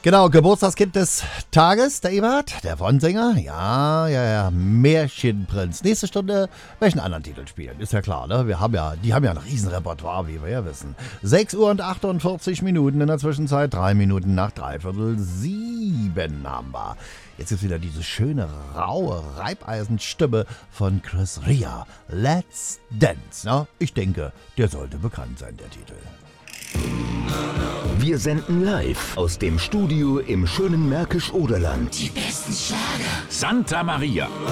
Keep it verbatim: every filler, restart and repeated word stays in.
Genau, Geburtstagskind des Tages, der Eberhard, der Frontsänger. Ja, ja, ja, Märchenprinz. Nächste Stunde welchen anderen Titel spielen, ist ja klar, ne? Wir haben ja, die haben ja ein Riesenrepertoire, wie wir ja wissen. sechs Uhr und achtundvierzig Minuten in der Zwischenzeit, drei Minuten nach dreiviertel sieben haben wir. Jetzt gibt's wieder diese schöne, raue Reibeisenstimme von Chris Rea. Let's Dance. Ja, ich denke, der sollte bekannt sein, der Titel. Wir senden live aus dem Studio im schönen Märkisch-Oderland. Die besten Schlager. Santa Maria.